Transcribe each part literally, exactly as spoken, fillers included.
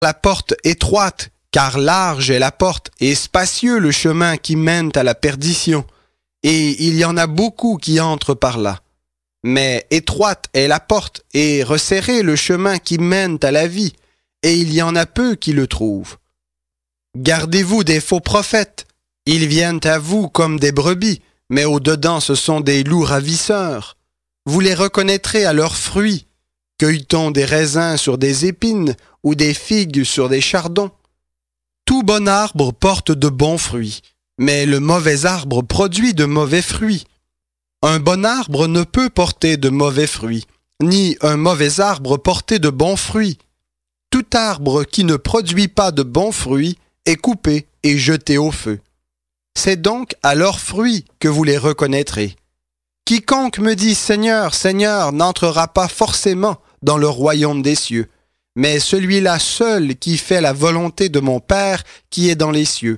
la porte étroite, car large est la porte et spacieux le chemin qui mène à la perdition, et il y en a beaucoup qui entrent par là. Mais étroite est la porte et resserré le chemin qui mène à la vie, et il y en a peu qui le trouvent. Gardez-vous des faux prophètes. Ils viennent à vous comme des brebis, mais au-dedans ce sont des loups ravisseurs. Vous les reconnaîtrez à leurs fruits. Cueille-t-on des raisins sur des épines ou des figues sur des chardons? Tout bon arbre porte de bons fruits, mais le mauvais arbre produit de mauvais fruits. Un bon arbre ne peut porter de mauvais fruits, ni un mauvais arbre porter de bons fruits. Tout arbre qui ne produit pas de bons fruits est coupé et jeté au feu. C'est donc à leurs fruits que vous les reconnaîtrez. Quiconque me dit « Seigneur, Seigneur » n'entrera pas forcément dans le royaume des cieux, mais celui-là seul qui fait la volonté de mon Père qui est dans les cieux.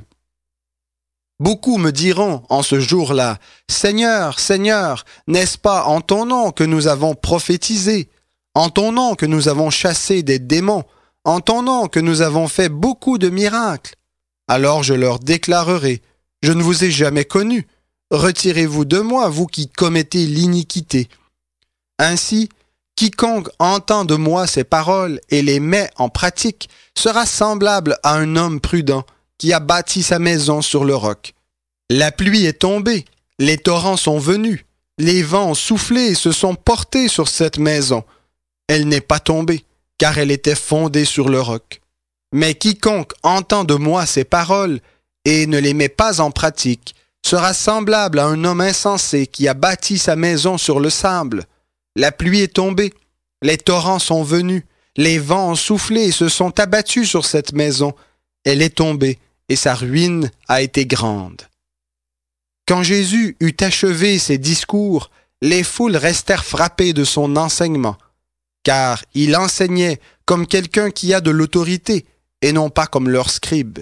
Beaucoup me diront en ce jour-là, « Seigneur, Seigneur, n'est-ce pas en ton nom que nous avons prophétisé, en ton nom que nous avons chassé des démons, en ton nom que nous avons fait beaucoup de miracles? » Alors je leur déclarerai, « Je ne vous ai jamais connus. Retirez-vous de moi, vous qui commettez l'iniquité. » Ainsi, quiconque entend de moi ces paroles et les met en pratique sera semblable à un homme prudent qui a bâti sa maison sur le roc. La pluie est tombée, les torrents sont venus, les vents ont soufflé et se sont portés sur cette maison. Elle n'est pas tombée, car elle était fondée sur le roc. Mais quiconque entend de moi ces paroles et ne les met pas en pratique sera semblable à un homme insensé qui a bâti sa maison sur le sable. La pluie est tombée, les torrents sont venus, les vents ont soufflé et se sont abattus sur cette maison. Elle est tombée et sa ruine a été grande. Quand Jésus eut achevé ses discours, les foules restèrent frappées de son enseignement, car il enseignait comme quelqu'un qui a de l'autorité et non pas comme leurs scribes.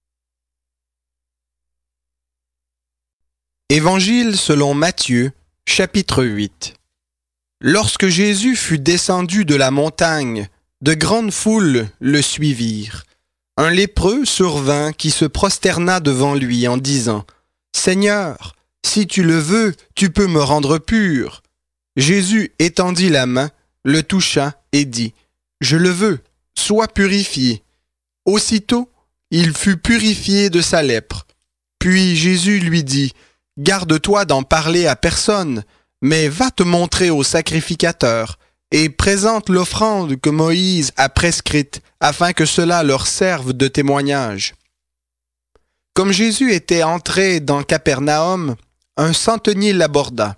Évangile selon Matthieu, chapitre huit. Lorsque Jésus fut descendu de la montagne, de grandes foules le suivirent. Un lépreux survint qui se prosterna devant lui en disant « Seigneur, si tu le veux, tu peux me rendre pur. » Jésus étendit la main, le toucha et dit « Je le veux, sois purifié. » Aussitôt, il fut purifié de sa lèpre. Puis Jésus lui dit « Garde-toi d'en parler à personne, mais va te montrer au sacrificateur et présente l'offrande que Moïse a prescrite afin que cela leur serve de témoignage. » Comme Jésus était entré dans Capernaum, un centenier l'aborda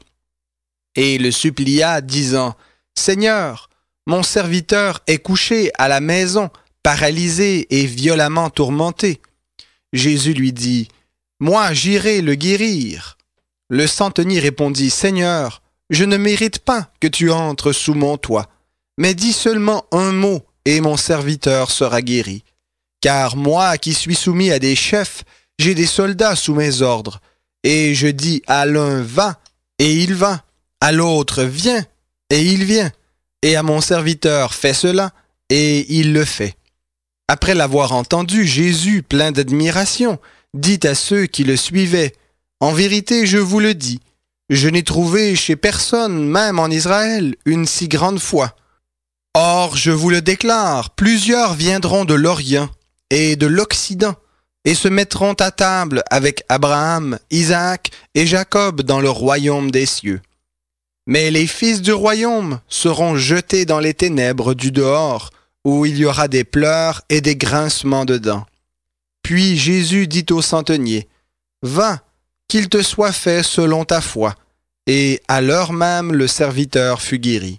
et le supplia, disant « Seigneur, mon serviteur est couché à la maison, paralysé et violemment tourmenté. » Jésus lui dit « Moi, j'irai le guérir. » Le centenier répondit « Seigneur, je ne mérite pas que tu entres sous mon toit, mais dis seulement un mot et mon serviteur sera guéri. Car moi qui suis soumis à des chefs, j'ai des soldats sous mes ordres, et je dis à l'un « va » et il va, à l'autre « viens » et il vient, et à mon serviteur « fais cela » et il le fait. Après l'avoir entendu, Jésus, plein d'admiration, dit à ceux qui le suivaient « En vérité, je vous le dis, je n'ai trouvé chez personne, même en Israël, une si grande foi. Or, je vous le déclare, plusieurs viendront de l'Orient et de l'Occident et se mettront à table avec Abraham, Isaac et Jacob dans le royaume des cieux. Mais les fils du royaume seront jetés dans les ténèbres du dehors, où il y aura des pleurs et des grincements de dents. » Puis Jésus dit au centenier, « Va, qu'il te soit fait selon ta foi. » Et à l'heure même, le serviteur fut guéri.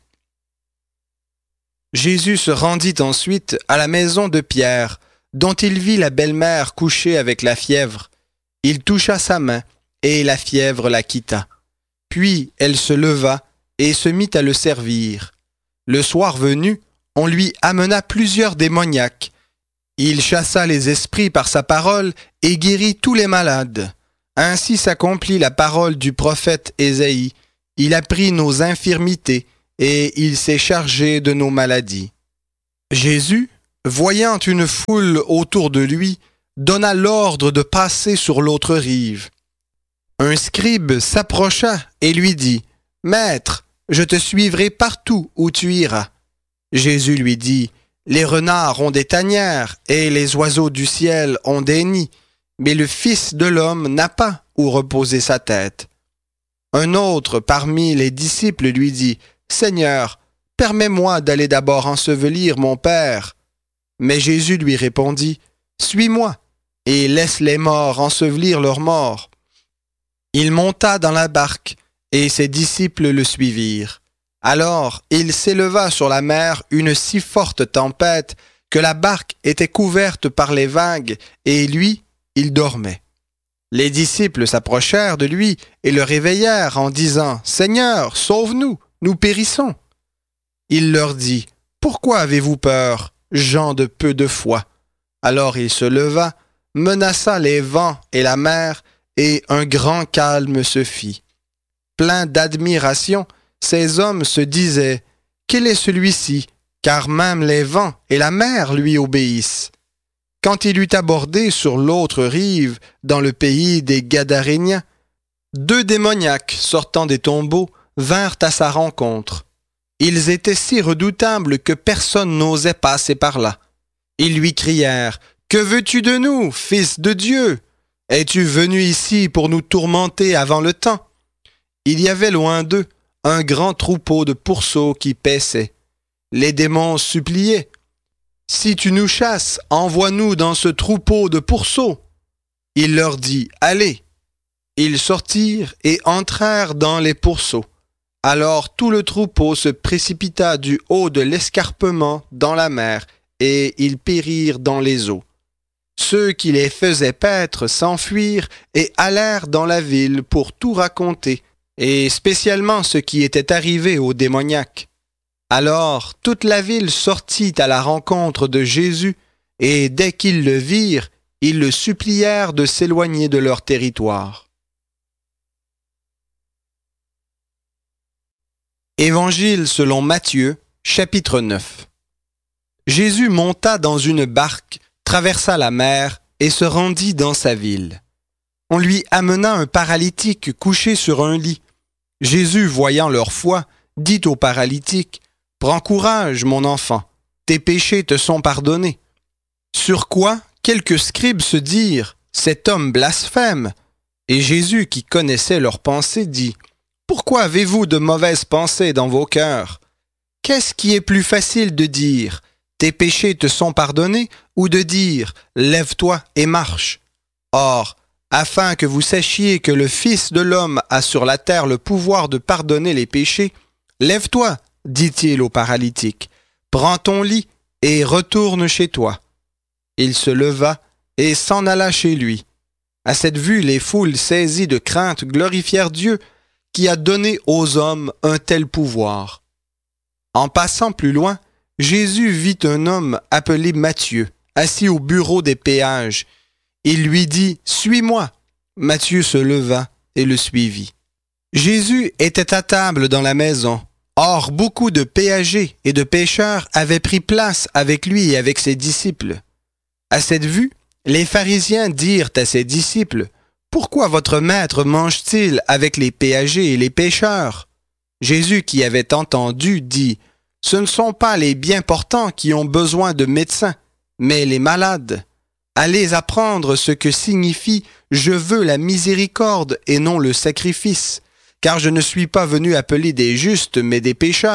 Jésus se rendit ensuite à la maison de Pierre, dont il vit la belle-mère couchée avec la fièvre. Il toucha sa main, et la fièvre la quitta. Puis elle se leva et se mit à le servir. Le soir venu, on lui amena plusieurs démoniaques. Il chassa les esprits par sa parole et guérit tous les malades. Ainsi s'accomplit la parole du prophète Ésaïe. Il a pris nos infirmités et il s'est chargé de nos maladies. Jésus, voyant une foule autour de lui, donna l'ordre de passer sur l'autre rive. Un scribe s'approcha et lui dit, « Maître, je te suivrai partout où tu iras. » Jésus lui dit, « Les renards ont des tanières et les oiseaux du ciel ont des nids, mais le Fils de l'homme n'a pas où reposer sa tête. » Un autre parmi les disciples lui dit, « Seigneur, permets-moi d'aller d'abord ensevelir mon Père. » Mais Jésus lui répondit, « Suis-moi et laisse les morts ensevelir leurs morts. » Il monta dans la barque et ses disciples le suivirent. Alors il s'éleva sur la mer une si forte tempête que la barque était couverte par les vagues et lui, il dormait. Les disciples s'approchèrent de lui et le réveillèrent en disant, « Seigneur, sauve-nous, nous périssons. » Il leur dit, « Pourquoi avez-vous peur, gens de peu de foi? » Alors il se leva, menaça les vents et la mer, et un grand calme se fit. Pleins d'admiration, ces hommes se disaient, « Quel est celui-ci, car même les vents et la mer lui obéissent. » Quand il eut abordé sur l'autre rive, dans le pays des Gadaréniens, deux démoniaques sortant des tombeaux vinrent à sa rencontre. Ils étaient si redoutables que personne n'osait passer par là. Ils lui crièrent, « Que veux-tu de nous, Fils de Dieu? Es-tu venu ici pour nous tourmenter avant le temps? » Il y avait loin d'eux un grand troupeau de pourceaux qui paissaient. Les démons suppliaient, « Si tu nous chasses, envoie-nous dans ce troupeau de pourceaux. » Il leur dit, « Allez. » Ils sortirent et entrèrent dans les pourceaux. Alors tout le troupeau se précipita du haut de l'escarpement dans la mer, et ils périrent dans les eaux. Ceux qui les faisaient paître s'enfuirent et allèrent dans la ville pour tout raconter, et spécialement ce qui était arrivé aux démoniaques. Alors toute la ville sortit à la rencontre de Jésus, et dès qu'ils le virent, ils le supplièrent de s'éloigner de leur territoire. Évangile selon Matthieu, chapitre neuf. Jésus monta dans une barque, traversa la mer et se rendit dans sa ville. On lui amena un paralytique couché sur un lit. Jésus, voyant leur foi, dit au paralytique, « Prends courage, mon enfant, tes péchés te sont pardonnés. » Sur quoi quelques scribes se dirent, « Cet homme blasphème. » Et Jésus, qui connaissait leurs pensées, dit, « Pourquoi avez-vous de mauvaises pensées dans vos cœurs? Qu'est-ce qui est plus facile de dire, « Tes péchés te sont pardonnés » ou de dire, « Lève-toi et marche » ? Or, afin que vous sachiez que le Fils de l'homme a sur la terre le pouvoir de pardonner les péchés, « Lève-toi, dit-il au paralytique, prends ton lit et retourne chez toi. » Il se leva et s'en alla chez lui. À cette vue, les foules saisies de crainte glorifièrent Dieu qui a donné aux hommes un tel pouvoir. En passant plus loin, Jésus vit un homme appelé Matthieu, assis au bureau des péages. Il lui dit « Suis-moi ». Matthieu se leva et le suivit. Jésus était à table dans la maison. Or, beaucoup de péagers et de pêcheurs avaient pris place avec lui et avec ses disciples. À cette vue, les pharisiens dirent à ses disciples, « Pourquoi votre maître mange-t-il avec les péagers et les pêcheurs ?» Jésus, qui avait entendu, dit, « Ce ne sont pas les bien portants qui ont besoin de médecins, mais les malades. Allez apprendre ce que signifie « Je veux la miséricorde et non le sacrifice ». Car je ne suis pas venu appeler des justes, mais des pécheurs. »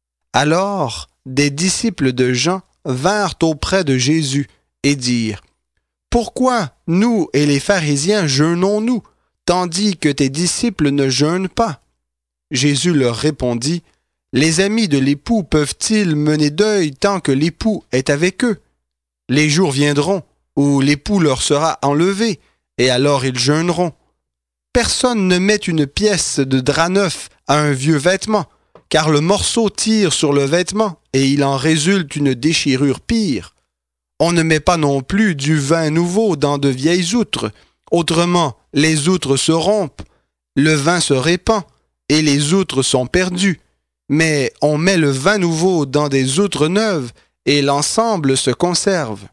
Alors, des disciples de Jean vinrent auprès de Jésus et dirent, « Pourquoi nous et les pharisiens jeûnons-nous, tandis que tes disciples ne jeûnent pas? » Jésus leur répondit, « Les amis de l'époux peuvent-ils mener deuil tant que l'époux est avec eux? Les jours viendront où l'époux leur sera enlevé, et alors ils jeûneront. Personne ne met une pièce de drap neuf à un vieux vêtement, car le morceau tire sur le vêtement et il en résulte une déchirure pire. On ne met pas non plus du vin nouveau dans de vieilles outres, autrement les outres se rompent, le vin se répand et les outres sont perdues. Mais on met le vin nouveau dans des outres neuves et l'ensemble se conserve.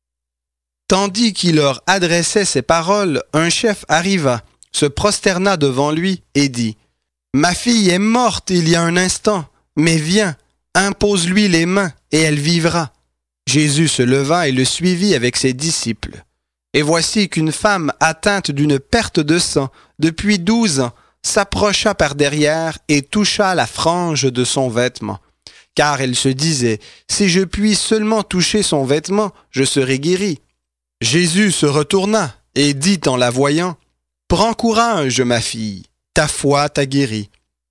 Tandis qu'il leur adressait ces paroles, un chef arriva, se prosterna devant lui et dit « Ma fille est morte il y a un instant, mais viens, impose-lui les mains et elle vivra. » Jésus se leva et le suivit avec ses disciples. Et voici qu'une femme atteinte d'une perte de sang depuis douze ans s'approcha par derrière et toucha la frange de son vêtement. Car elle se disait, si je puis seulement toucher son vêtement, je serai guérie. Jésus se retourna et dit en la voyant, prends courage, ma fille, ta foi t'a guérie.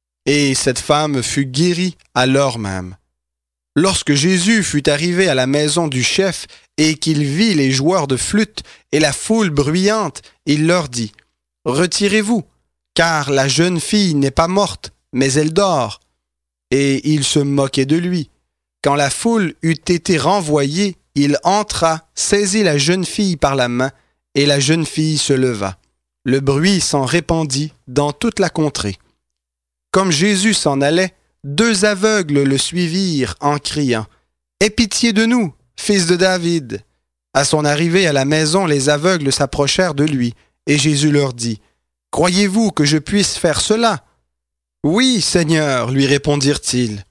Et cette femme fut guérie à l'heure même. Lorsque Jésus fut arrivé à la maison du chef et qu'il vit les joueurs de flûte et la foule bruyante, il leur dit, « Retirez-vous, car la jeune fille n'est pas morte, mais elle dort. » Et il se moquait de lui. Quand la foule eut été renvoyée, il entra, saisit la jeune fille par la main, et la jeune fille se leva. Le bruit s'en répandit dans toute la contrée. Comme Jésus s'en allait, deux aveugles le suivirent en criant « Aie pitié de nous, fils de David !» À son arrivée à la maison, les aveugles s'approchèrent de lui, et Jésus leur dit « Croyez-vous que je puisse faire cela ?» « Oui, Seigneur, lui répondirent-ils.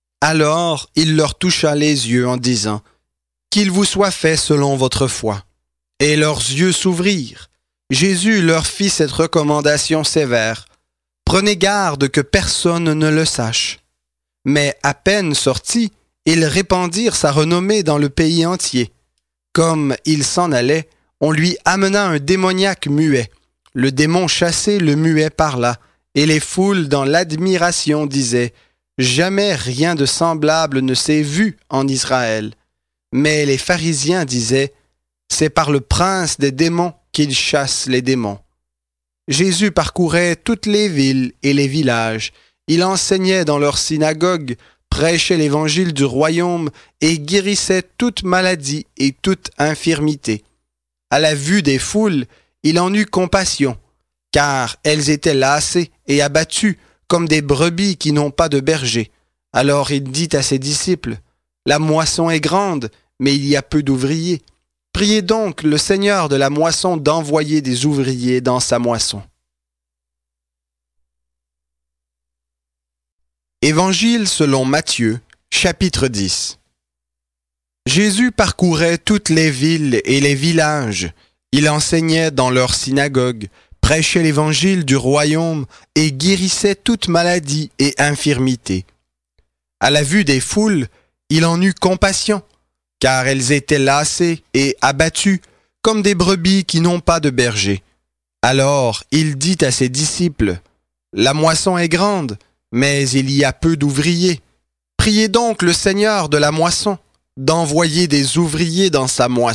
Alors il leur toucha les yeux en disant « Qu'il vous soit fait selon votre foi. » Et leurs yeux s'ouvrirent. Jésus leur fit cette recommandation sévère. Prenez garde que personne ne le sache. Mais à peine sortis, ils répandirent sa renommée dans le pays entier. Comme il s'en allait, on lui amena un démoniaque muet. Le démon chassé, le muet parla, et les foules dans l'admiration disaient « Jamais rien de semblable ne s'est vu en Israël. » Mais les pharisiens disaient « C'est par le prince des démons qu'il chasse les démons. » Jésus parcourait toutes les villes et les villages. Il enseignait dans leurs synagogues, prêchait l'évangile du royaume et guérissait toute maladie et toute infirmité. À la vue des foules, il en eut compassion, car elles étaient lassées et abattues comme des brebis qui n'ont pas de berger. Alors il dit à ses disciples, « La moisson est grande, mais il y a peu d'ouvriers. Priez donc le Seigneur de la moisson d'envoyer des ouvriers dans sa moisson. » Évangile selon Matthieu, chapitre dix. Jésus parcourait toutes les villes et les villages. Il enseignait dans leurs synagogues, prêchait l'évangile du royaume et guérissait toute maladie et infirmité. À la vue des foules, il en eut compassion, car elles étaient lassées et abattues comme des brebis qui n'ont pas de berger. Alors il dit à ses disciples, « La moisson est grande, mais il y a peu d'ouvriers. Priez donc le Seigneur de la moisson d'envoyer des ouvriers dans sa moisson. »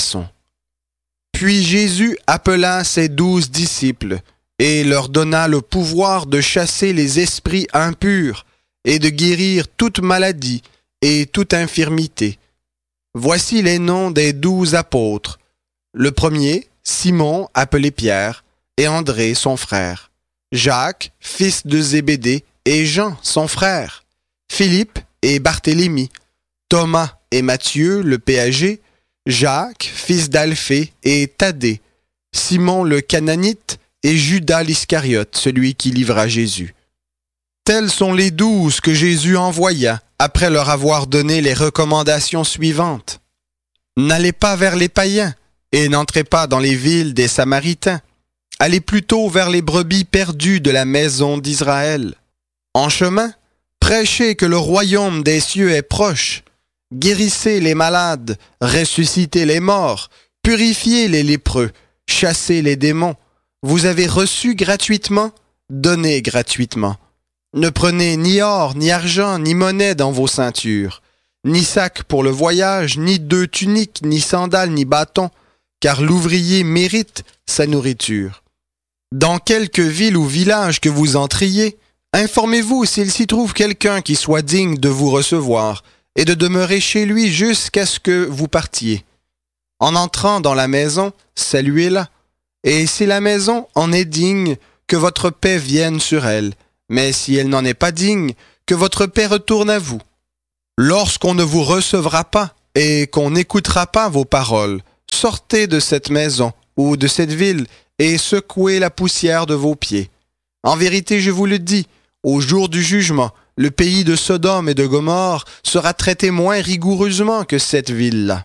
Puis Jésus appela ses douze disciples et leur donna le pouvoir de chasser les esprits impurs et de guérir toute maladie et toute infirmité. Voici les noms des douze apôtres. Le premier, Simon, appelé Pierre, et André, son frère. Jacques, fils de Zébédée, et Jean, son frère. Philippe et Barthélemy. Thomas et Matthieu, le péager. Jacques, fils d'Alphée, et Thaddée. Simon le Cananite, et Judas l'Iscariote, celui qui livra Jésus. Tels sont les douze que Jésus envoya, après leur avoir donné les recommandations suivantes. N'allez pas vers les païens, et n'entrez pas dans les villes des Samaritains. Allez plutôt vers les brebis perdues de la maison d'Israël. En chemin, prêchez que le royaume des cieux est proche. Guérissez les malades, ressuscitez les morts, purifiez les lépreux, chassez les démons. Vous avez reçu gratuitement, donnez gratuitement. Ne prenez ni or, ni argent, ni monnaie dans vos ceintures, ni sac pour le voyage, ni deux tuniques, ni sandales, ni bâtons, car l'ouvrier mérite sa nourriture. Dans quelque ville ou village que vous entriez, informez-vous s'il s'y trouve quelqu'un qui soit digne de vous recevoir et de demeurer chez lui jusqu'à ce que vous partiez. En entrant dans la maison, saluez-la, et si la maison en est digne, que votre paix vienne sur elle, mais si elle n'en est pas digne, que votre paix retourne à vous. Lorsqu'on ne vous recevra pas, et qu'on n'écoutera pas vos paroles, sortez de cette maison ou de cette ville et secouez la poussière de vos pieds. En vérité, je vous le dis, au jour du jugement, le pays de Sodome et de Gomorrhe sera traité moins rigoureusement que cette ville-là.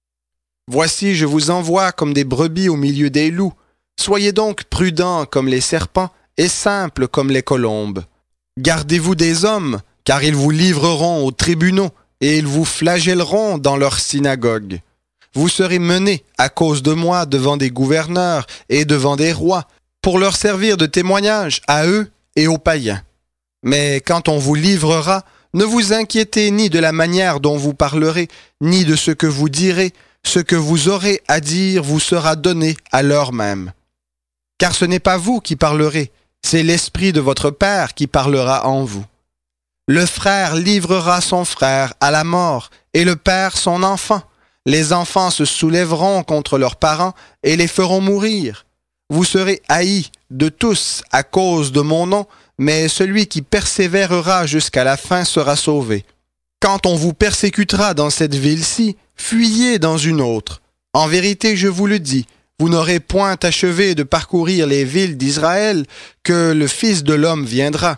Voici, je vous envoie comme des brebis au milieu des loups. Soyez donc prudents comme les serpents et simples comme les colombes. Gardez-vous des hommes, car ils vous livreront aux tribunaux et ils vous flagelleront dans leurs synagogues. Vous serez menés à cause de moi devant des gouverneurs et devant des rois, pour leur servir de témoignage à eux et aux païens. Mais quand on vous livrera, ne vous inquiétez ni de la manière dont vous parlerez, ni de ce que vous direz. Ce que vous aurez à dire vous sera donné à l'heure même. Car ce n'est pas vous qui parlerez, c'est l'Esprit de votre Père qui parlera en vous. Le frère livrera son frère à la mort, et le père son enfant. Les enfants se soulèveront contre leurs parents et les feront mourir. Vous serez haïs de tous à cause de mon nom, mais celui qui persévérera jusqu'à la fin sera sauvé. Quand on vous persécutera dans cette ville-ci, fuyez dans une autre. En vérité, je vous le dis, vous n'aurez point achevé de parcourir les villes d'Israël que le Fils de l'homme viendra.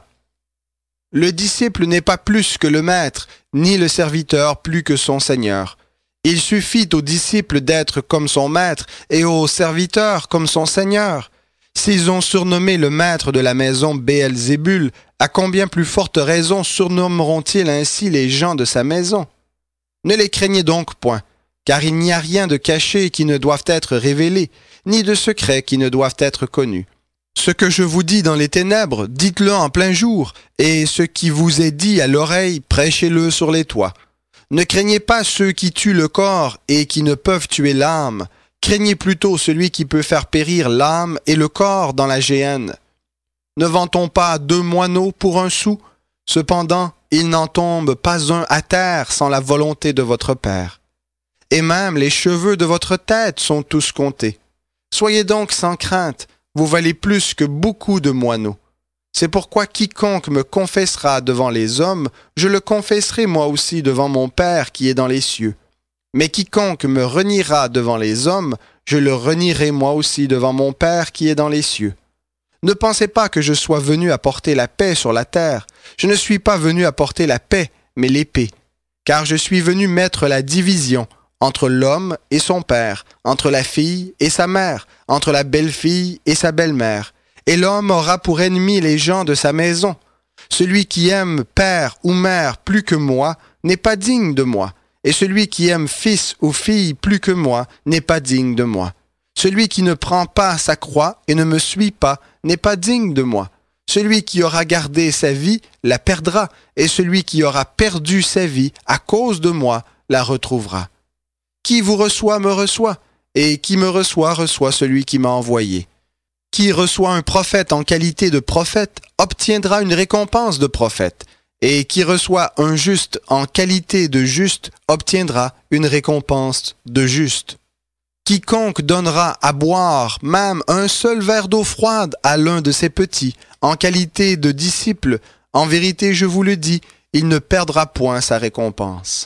Le disciple n'est pas plus que le maître, ni le serviteur plus que son Seigneur. Il suffit au disciple d'être comme son maître et au serviteur comme son Seigneur. S'ils ont surnommé le maître de la maison Béelzébul, à combien plus forte raison surnommeront-ils ainsi les gens de sa maison? Ne les craignez donc point, car il n'y a rien de caché qui ne doive être révélé, ni de secret qui ne doivent être connus. Ce que je vous dis dans les ténèbres, dites-le en plein jour, et ce qui vous est dit à l'oreille, prêchez-le sur les toits. Ne craignez pas ceux qui tuent le corps et qui ne peuvent tuer l'âme. Craignez plutôt celui qui peut faire périr l'âme et le corps dans la géhenne. Ne vend-on pas deux moineaux pour un sou? Cependant, il n'en tombe pas un à terre sans la volonté de votre Père. Et même les cheveux de votre tête sont tous comptés. Soyez donc sans crainte, vous valez plus que beaucoup de moineaux. C'est pourquoi quiconque me confessera devant les hommes, je le confesserai moi aussi devant mon Père qui est dans les cieux. Mais quiconque me reniera devant les hommes, je le renierai moi aussi devant mon Père qui est dans les cieux. Ne pensez pas que je sois venu apporter la paix sur la terre. Je ne suis pas venu apporter la paix, mais l'épée. Car je suis venu mettre la division entre l'homme et son père, entre la fille et sa mère, entre la belle-fille et sa belle-mère. Et l'homme aura pour ennemi les gens de sa maison. Celui qui aime père ou mère plus que moi n'est pas digne de moi. Et celui qui aime fils ou fille plus que moi n'est pas digne de moi. Celui qui ne prend pas sa croix et ne me suit pas n'est pas digne de moi. Celui qui aura gardé sa vie la perdra, et celui qui aura perdu sa vie à cause de moi la retrouvera. Qui vous reçoit me reçoit, et qui me reçoit reçoit celui qui m'a envoyé. Qui reçoit un prophète en qualité de prophète obtiendra une récompense de prophète, et qui reçoit un juste en qualité de juste obtiendra une récompense de juste. Quiconque donnera à boire même un seul verre d'eau froide à l'un de ses petits, en qualité de disciple, en vérité je vous le dis, il ne perdra point sa récompense.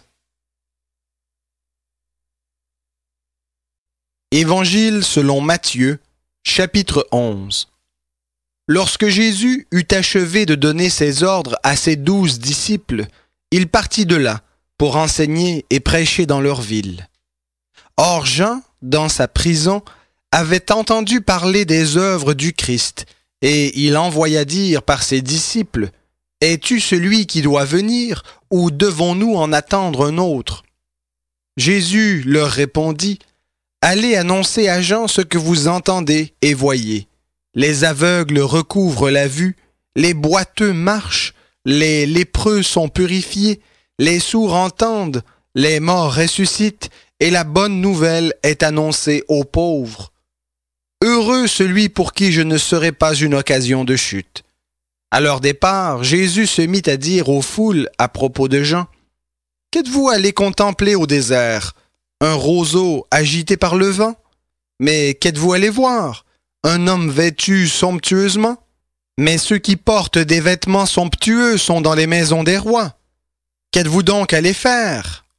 Évangile selon Matthieu, chapitre onze. Lorsque Jésus eut achevé de donner ses ordres à ses douze disciples, il partit de là pour enseigner et prêcher dans leur ville. Or Jean, dans sa prison, avait entendu parler des œuvres du Christ, et il envoya dire par ses disciples, « Es-tu celui qui doit venir, ou devons-nous en attendre un autre ?» Jésus leur répondit, « Allez annoncer à Jean ce que vous entendez et voyez. Les aveugles recouvrent la vue, les boiteux marchent, les lépreux sont purifiés, les sourds entendent, les morts ressuscitent, et la bonne nouvelle est annoncée aux pauvres. Heureux celui pour qui je ne serai pas une occasion de chute. » À leur départ, Jésus se mit à dire aux foules à propos de Jean, « Qu'êtes-vous allés contempler au désert? Un roseau agité par le vent? Mais qu'êtes-vous allés voir? Un homme vêtu somptueusement? Mais ceux qui portent des vêtements somptueux sont dans les maisons des rois. Qu'êtes-vous donc allés faire?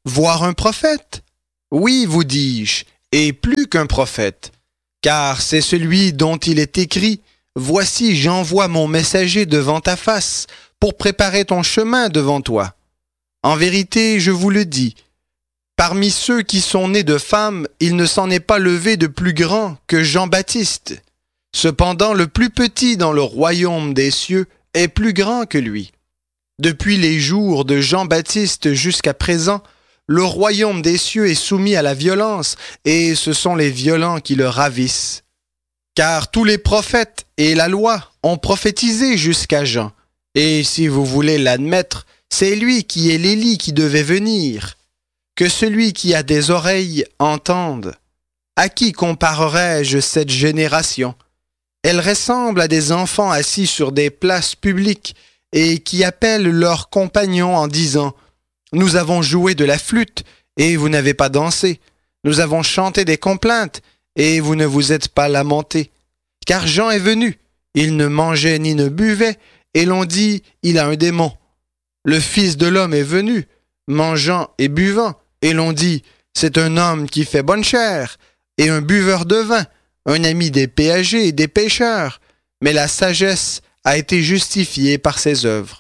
Voir un prophète? Oui, vous dis-je, et plus qu'un prophète, car c'est celui dont il est écrit, « Voici, j'envoie mon messager devant ta face, pour préparer ton chemin devant toi. » En vérité, je vous le dis, parmi ceux qui sont nés de femmes, il ne s'en est pas levé de plus grand que Jean-Baptiste. Cependant, le plus petit dans le royaume des cieux est plus grand que lui. Depuis les jours de Jean-Baptiste jusqu'à présent, le royaume des cieux est soumis à la violence, et ce sont les violents qui le ravissent. Car tous les prophètes et la loi ont prophétisé jusqu'à Jean, et si vous voulez l'admettre, c'est lui qui est l'Élie qui devait venir. Que celui qui a des oreilles entende. À qui comparerai-je cette génération? Elle ressemble à des enfants assis sur des places publiques et qui appellent leurs compagnons en disant « Nous avons joué de la flûte et vous n'avez pas dansé. Nous avons chanté des complaintes et vous ne vous êtes pas lamentés. Car Jean est venu, il ne mangeait ni ne buvait et l'on dit « Il a un démon. » Le Fils de l'homme est venu, mangeant et buvant, et l'on dit « C'est un homme qui fait bonne chère et un buveur de vin, un ami des péagers et des pécheurs. » Mais la sagesse a été justifiée par ses œuvres.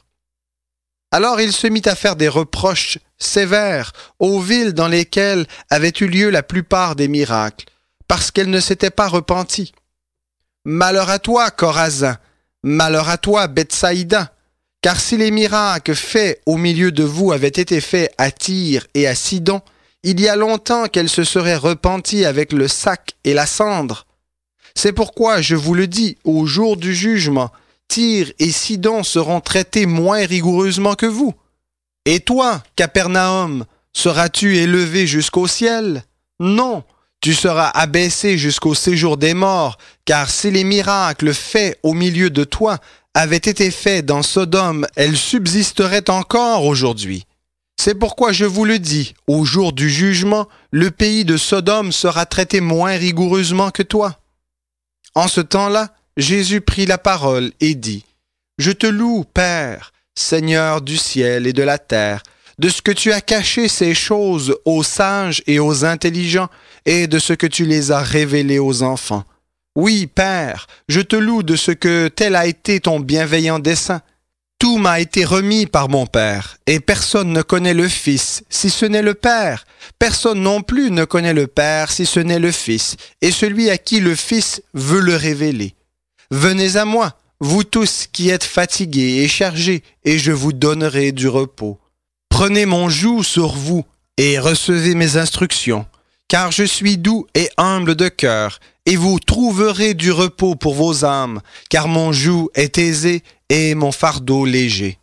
Alors il se mit à faire des reproches sévères aux villes dans lesquelles avaient eu lieu la plupart des miracles, parce qu'elles ne s'étaient pas repenties. Malheur à toi, Chorazin! Malheur à toi, Bethsaïda! Car si les miracles faits au milieu de vous avaient été faits à Tyr et à Sidon, il y a longtemps qu'elles se seraient repenties avec le sac et la cendre. C'est pourquoi je vous le dis, au jour du jugement, Tyr et Sidon seront traités moins rigoureusement que vous. Et toi, Capernaum, seras-tu élevé jusqu'au ciel? Non, tu seras abaissé jusqu'au séjour des morts, car si les miracles faits au milieu de toi avaient été faits dans Sodome, elles subsisteraient encore aujourd'hui. C'est pourquoi je vous le dis, au jour du jugement, le pays de Sodome sera traité moins rigoureusement que toi. En ce temps-là, Jésus prit la parole et dit, « Je te loue, Père, Seigneur du ciel et de la terre, de ce que tu as caché ces choses aux sages et aux intelligents, et de ce que tu les as révélées aux enfants. Oui, Père, je te loue de ce que tel a été ton bienveillant dessein. Tout m'a été remis par mon Père, et personne ne connaît le Fils, si ce n'est le Père. Personne non plus ne connaît le Père, si ce n'est le Fils, et celui à qui le Fils veut le révéler. Venez à moi, vous tous qui êtes fatigués et chargés, et je vous donnerai du repos. Prenez mon joug sur vous, et recevez mes instructions, car je suis doux et humble de cœur, et vous trouverez du repos pour vos âmes, car mon joug est aisé et mon fardeau léger.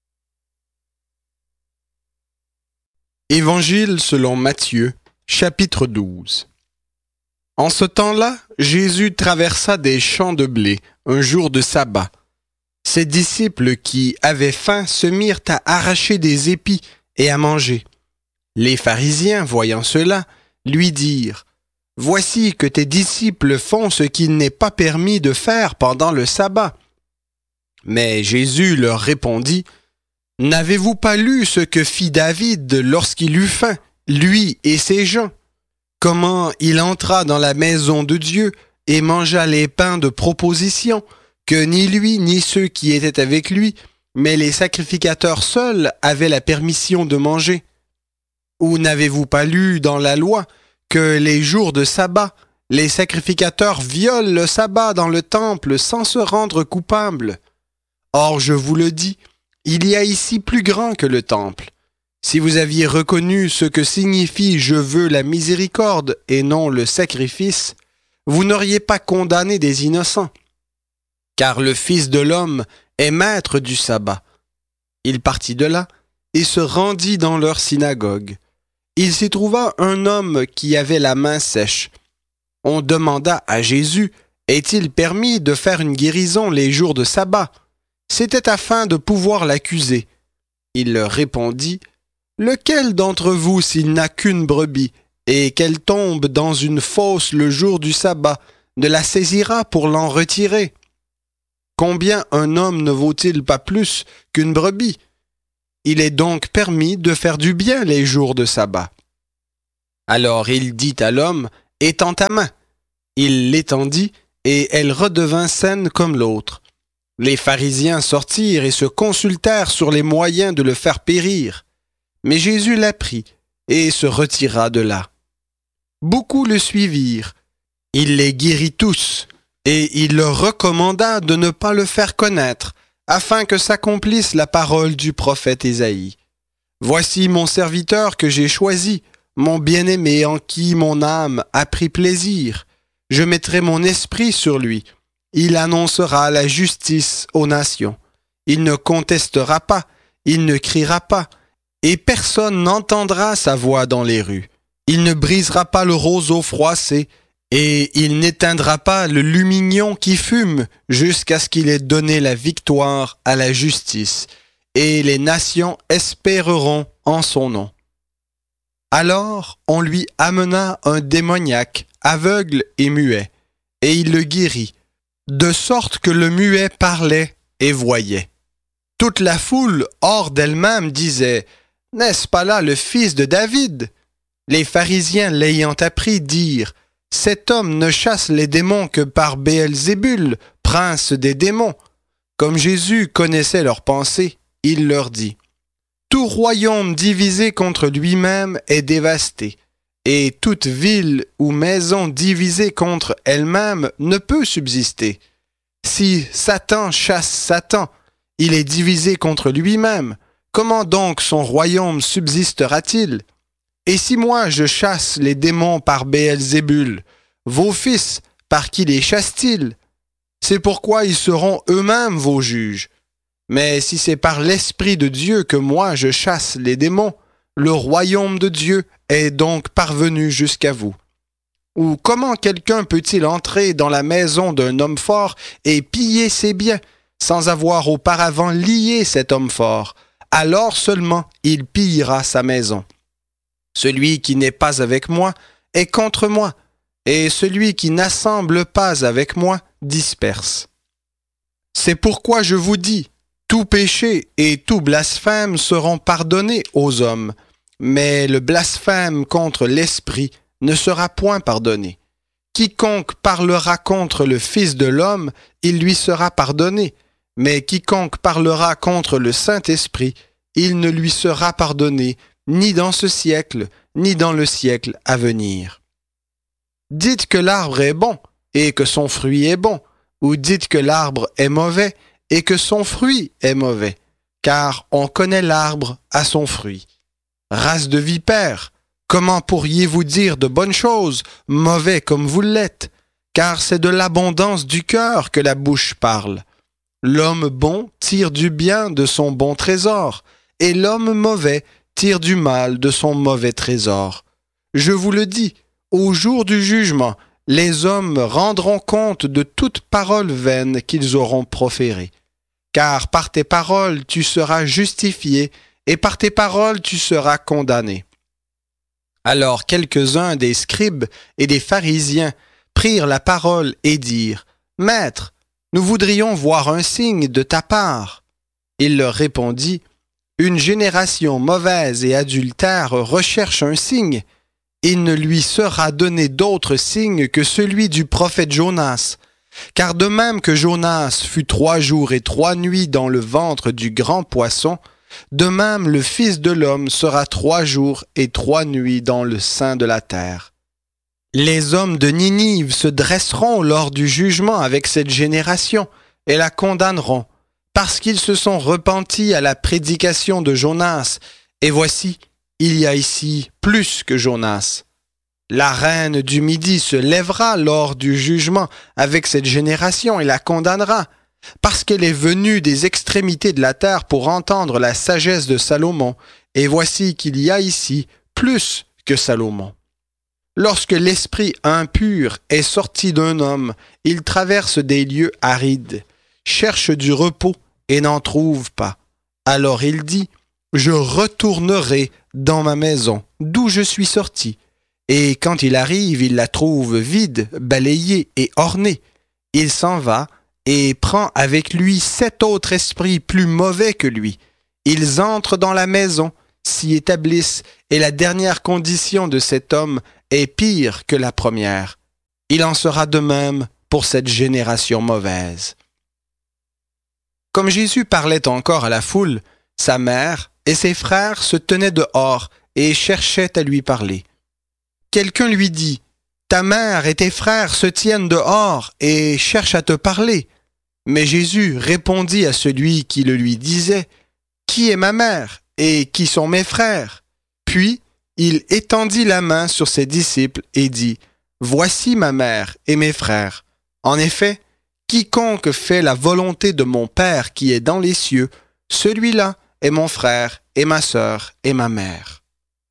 Évangile selon Matthieu, chapitre douze. En ce temps-là, Jésus traversa des champs de blé, un jour de sabbat. Ses disciples qui avaient faim se mirent à arracher des épis et à manger. Les pharisiens, voyant cela, lui dirent, « Voici que tes disciples font ce qu'il n'est pas permis de faire pendant le sabbat. » Mais Jésus leur répondit, « N'avez-vous pas lu ce que fit David lorsqu'il eut faim, lui et ses gens? Comment il entra dans la maison de Dieu et mangea les pains de proposition, que ni lui ni ceux qui étaient avec lui, mais les sacrificateurs seuls avaient la permission de manger? Ou n'avez-vous pas lu dans la loi que les jours de sabbat, les sacrificateurs violent le sabbat dans le temple sans se rendre coupables? Or, je vous le dis, il y a ici plus grand que le temple. Si vous aviez reconnu ce que signifie « je veux la miséricorde » et non le sacrifice, vous n'auriez pas condamné des innocents. Car le Fils de l'homme est maître du sabbat. Il partit de là et se rendit dans leur synagogue. Il s'y trouva un homme qui avait la main sèche. On demanda à Jésus, « Est-il permis de faire une guérison les jours de sabbat ?» C'était afin de pouvoir l'accuser. Il leur répondit, « Lequel d'entre vous, s'il n'a qu'une brebis, et qu'elle tombe dans une fosse le jour du sabbat, ne la saisira pour l'en retirer? Combien un homme ne vaut-il pas plus qu'une brebis? Il est donc permis de faire du bien les jours de sabbat. » Alors il dit à l'homme, « Étends ta main. » Il l'étendit, et elle redevint saine comme l'autre. Les pharisiens sortirent et se consultèrent sur les moyens de le faire périr. Mais Jésus la prit et se retira de là. Beaucoup le suivirent. Il les guérit tous, et il leur recommanda de ne pas le faire connaître, afin que s'accomplisse la parole du prophète Ésaïe. « Voici mon serviteur que j'ai choisi, mon bien-aimé en qui mon âme a pris plaisir. Je mettrai mon esprit sur lui. Il annoncera la justice aux nations. Il ne contestera pas, il ne criera pas, et personne n'entendra sa voix dans les rues. Il ne brisera pas le roseau froissé, et il n'éteindra pas le lumignon qui fume, jusqu'à ce qu'il ait donné la victoire à la justice, et les nations espéreront en son nom. » Alors on lui amena un démoniaque, aveugle et muet, et il le guérit, de sorte que le muet parlait et voyait. Toute la foule, hors d'elle-même, disait « N'est-ce pas là le fils de David ?» Les pharisiens l'ayant appris dirent « Cet homme ne chasse les démons que par Béelzébul, prince des démons. » Comme Jésus connaissait leurs pensées, il leur dit « Tout royaume divisé contre lui-même est dévasté, et toute ville ou maison divisée contre elle-même ne peut subsister. Si Satan chasse Satan, il est divisé contre lui-même. Comment donc son royaume subsistera-t-il? Et si moi je chasse les démons par Béelzébul, vos fils, par qui les chassent-ils? C'est pourquoi ils seront eux-mêmes vos juges. Mais si c'est par l'Esprit de Dieu que moi je chasse les démons, le royaume de Dieu est donc parvenu jusqu'à vous. Ou comment quelqu'un peut-il entrer dans la maison d'un homme fort et piller ses biens, sans avoir auparavant lié cet homme fort? Alors seulement il pillera sa maison. Celui qui n'est pas avec moi est contre moi, et celui qui n'assemble pas avec moi disperse. C'est pourquoi je vous dis, tout péché et tout blasphème seront pardonnés aux hommes, mais le blasphème contre l'Esprit ne sera point pardonné. Quiconque parlera contre le Fils de l'homme, il lui sera pardonné, mais quiconque parlera contre le Saint-Esprit, il ne lui sera pardonné ni dans ce siècle, ni dans le siècle à venir. Dites que l'arbre est bon, et que son fruit est bon, ou dites que l'arbre est mauvais, et que son fruit est mauvais, car on connaît l'arbre à son fruit. Race de vipères, comment pourriez-vous dire de bonnes choses, mauvais comme vous l'êtes? Car c'est de l'abondance du cœur que la bouche parle. L'homme bon tire du bien de son bon trésor, et l'homme mauvais tire du mal de son mauvais trésor. Je vous le dis, au jour du jugement, les hommes rendront compte de toute parole vaine qu'ils auront proférée. Car par tes paroles tu seras justifié, et par tes paroles tu seras condamné. » Alors quelques-uns des scribes et des pharisiens prirent la parole et dirent « Maître, nous voudrions voir un signe de ta part. » Il leur répondit « Une génération mauvaise et adultère recherche un signe. Il ne lui sera donné d'autre signe que celui du prophète Jonas. Car de même que Jonas fut trois jours et trois nuits dans le ventre du grand poisson, de même le Fils de l'homme sera trois jours et trois nuits dans le sein de la terre. Les hommes de Ninive se dresseront lors du jugement avec cette génération et la condamneront, parce qu'ils se sont repentis à la prédication de Jonas, et voici, il y a ici plus que Jonas. La reine du Midi se lèvera lors du jugement avec cette génération et la condamnera, parce qu'elle est venue des extrémités de la terre pour entendre la sagesse de Salomon, et voici qu'il y a ici plus que Salomon. Lorsque l'esprit impur est sorti d'un homme, il traverse des lieux arides, cherche du repos et n'en trouve pas. Alors il dit, « Je retournerai dans ma maison, d'où je suis sorti. » Et quand il arrive, il la trouve vide, balayée et ornée. Il s'en va et prend avec lui sept autres esprits plus mauvais que lui. Ils entrent dans la maison, s'y établissent, et la dernière condition de cet homme est pire que la première. Il en sera de même pour cette génération mauvaise. » Comme Jésus parlait encore à la foule, sa mère et ses frères se tenaient dehors et cherchaient à lui parler. Quelqu'un lui dit, « Ta mère et tes frères se tiennent dehors et cherchent à te parler. » Mais Jésus répondit à celui qui le lui disait, « Qui est ma mère et qui sont mes frères ?» Puis il étendit la main sur ses disciples et dit, « Voici ma mère et mes frères. En effet, quiconque fait la volonté de mon Père qui est dans les cieux, celui-là est mon frère et ma sœur et ma mère. »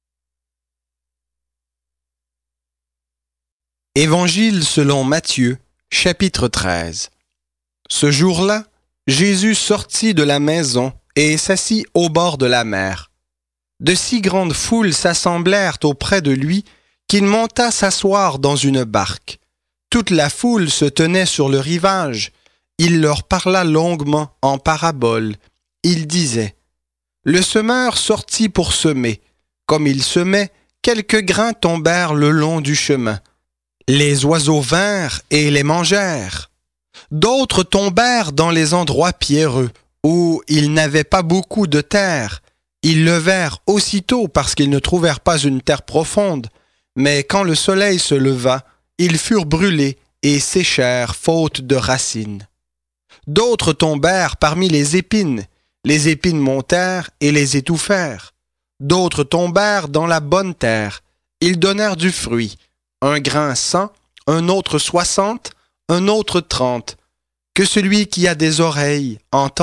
Évangile selon Matthieu, chapitre treize. Ce jour-là, Jésus sortit de la maison et s'assit au bord de la mer. De si grandes foules s'assemblèrent auprès de lui qu'il monta s'asseoir dans une barque. Toute la foule se tenait sur le rivage. Il leur parla longuement en paraboles. Il disait, « Le semeur sortit pour semer. Comme il semait, quelques grains tombèrent le long du chemin. Les oiseaux vinrent et les mangèrent. D'autres tombèrent dans les endroits pierreux, où ils n'avaient pas beaucoup de terre. Ils levèrent aussitôt parce qu'ils ne trouvèrent pas une terre profonde. Mais quand le soleil se leva, ils furent brûlés et séchèrent faute de racines. D'autres tombèrent parmi les épines. Les épines montèrent et les étouffèrent. D'autres tombèrent dans la bonne terre. Ils donnèrent du fruit. Un grain cent, un autre soixante, un autre trente. Que celui qui a des oreilles entende. »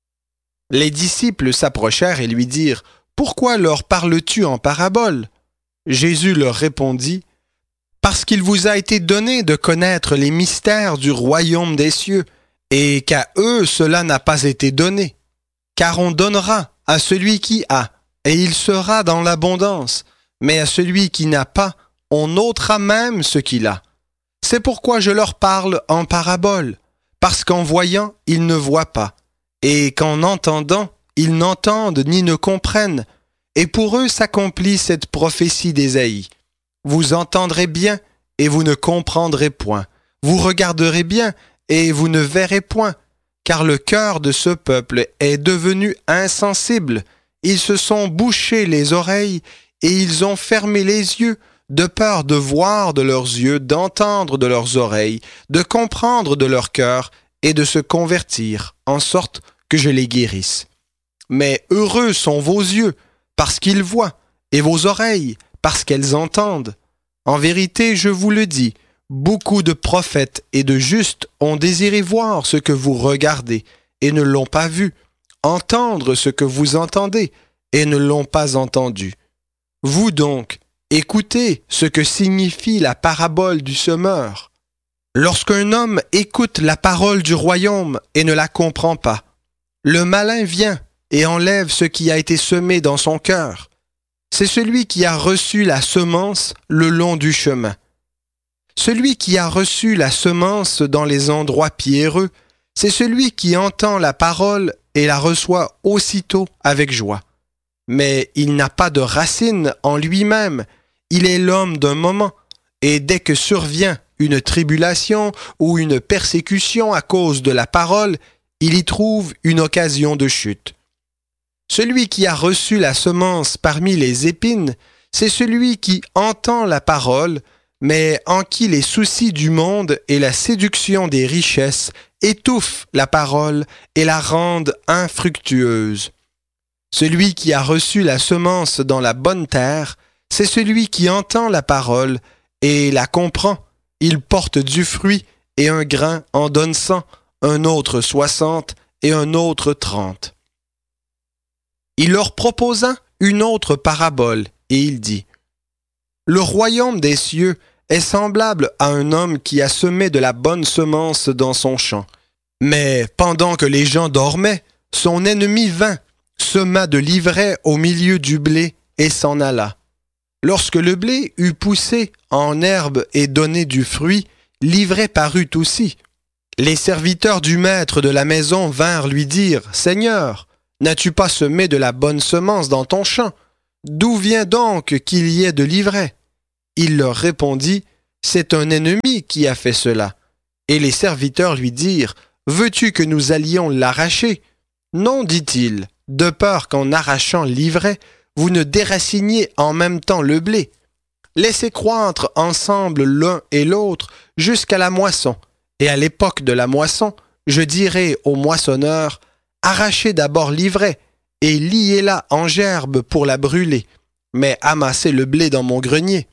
Les disciples s'approchèrent et lui dirent, « Pourquoi leur parles-tu en parabole ?» Jésus leur répondit, « Parce qu'il vous a été donné de connaître les mystères du royaume des cieux, et qu'à eux cela n'a pas été donné. Car on donnera à celui qui a, et il sera dans l'abondance, mais à celui qui n'a pas, on ôtera même ce qu'il a. C'est pourquoi je leur parle en parabole, parce qu'en voyant, ils ne voient pas, et qu'en entendant, ils n'entendent ni ne comprennent, et pour eux s'accomplit cette prophétie d'Ésaïe. Vous entendrez bien, et vous ne comprendrez point. Vous regarderez bien, et vous ne verrez point, car le cœur de ce peuple est devenu insensible. Ils se sont bouchés les oreilles, et ils ont fermé les yeux, de peur de voir de leurs yeux, d'entendre de leurs oreilles, de comprendre de leur cœur, et de se convertir, en sorte que je les guérisse. Mais heureux sont vos yeux, parce qu'ils voient, et vos oreilles, parce qu'elles entendent. En vérité, je vous le dis, beaucoup de prophètes et de justes ont désiré voir ce que vous regardez, et ne l'ont pas vu, entendre ce que vous entendez, et ne l'ont pas entendu. Vous donc, écoutez ce que signifie la parabole du semeur. Lorsqu'un homme écoute la parole du royaume et ne la comprend pas, le malin vient et enlève ce qui a été semé dans son cœur. C'est celui qui a reçu la semence le long du chemin. Celui qui a reçu la semence dans les endroits pierreux, c'est celui qui entend la parole et la reçoit aussitôt avec joie. Mais il n'a pas de racine en lui-même, il est l'homme d'un moment, et dès que survient une tribulation ou une persécution à cause de la parole, il y trouve une occasion de chute. Celui qui a reçu la semence parmi les épines, c'est celui qui entend la parole, mais en qui les soucis du monde et la séduction des richesses étouffent la parole et la rendent infructueuse. Celui qui a reçu la semence dans la bonne terre, c'est celui qui entend la parole et la comprend. Il porte du fruit, et un grain en donne cent, un autre soixante, et un autre trente. Il leur proposa une autre parabole, et il dit, « Le royaume des cieux est semblable à un homme qui a semé de la bonne semence dans son champ. Mais pendant que les gens dormaient, son ennemi vint, sema de l'ivraie au milieu du blé, et s'en alla. Lorsque le blé eut poussé en herbe et donné du fruit, l'ivraie parut aussi. Les serviteurs du maître de la maison vinrent lui dire, « Seigneur, N'as-tu pas semé de la bonne semence dans ton champ? D'où vient donc qu'il y ait de l'ivraie? Il leur répondit, c'est un ennemi qui a fait cela. Et les serviteurs lui dirent, veux-tu que nous allions l'arracher? Non, dit-il, de peur qu'en arrachant l'ivraie, vous ne déraciniez en même temps le blé. Laissez croître ensemble l'un et l'autre jusqu'à la moisson. Et à l'époque de la moisson, je dirai aux moissonneurs, arrachez d'abord l'ivraie et liez-la en gerbe pour la brûler, mais amassez le blé dans mon grenier.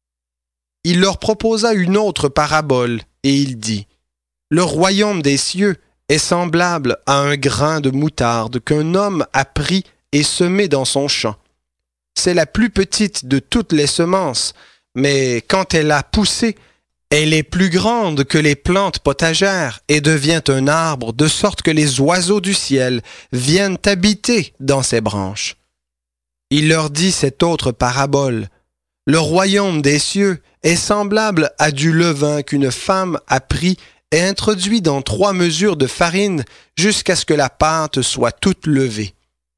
Il leur proposa une autre parabole, et il dit, le royaume des cieux est semblable à un grain de moutarde qu'un homme a pris et semé dans son champ. C'est la plus petite de toutes les semences, mais quand elle a poussé, elle est plus grande que les plantes potagères et devient un arbre de sorte que les oiseaux du ciel viennent habiter dans ses branches. Il leur dit cette autre parabole. Le royaume des cieux est semblable à du levain qu'une femme a pris et introduit dans trois mesures de farine jusqu'à ce que la pâte soit toute levée.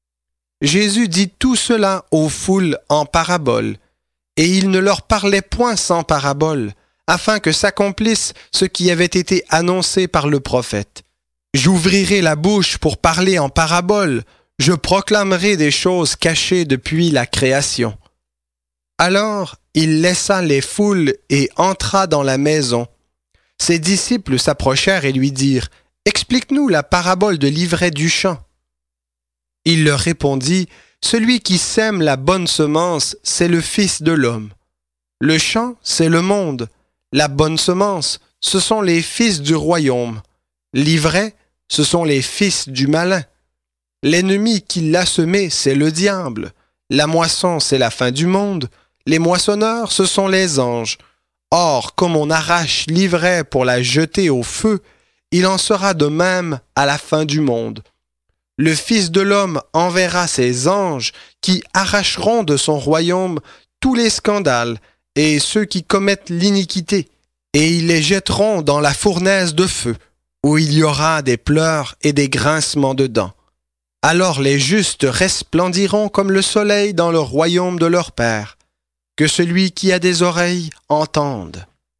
Jésus dit tout cela aux foules en parabole, et il ne leur parlait point sans parabole, afin que s'accomplisse ce qui avait été annoncé par le prophète. J'ouvrirai la bouche pour parler en parabole, je proclamerai des choses cachées depuis la création. Alors il laissa les foules et entra dans la maison. Ses disciples s'approchèrent et lui dirent, « Explique-nous la parabole de l'ivraie du champ. » Il leur répondit, « Celui qui sème la bonne semence, c'est le Fils de l'homme. Le champ, c'est le monde. La bonne semence, ce sont les fils du royaume. L'ivraie, ce sont les fils du malin. L'ennemi qui l'a semé, c'est le diable. La moisson, c'est la fin du monde. Les moissonneurs, ce sont les anges. Or, comme on arrache l'ivraie pour la jeter au feu, il en sera de même à la fin du monde. Le Fils de l'homme enverra ses anges qui arracheront de son royaume tous les scandales et ceux qui commettent l'iniquité, et ils les jetteront dans la fournaise de feu, où il y aura des pleurs et des grincements de dents. Alors les justes resplendiront comme le soleil dans le royaume de leur Père. Que celui qui a des oreilles entende.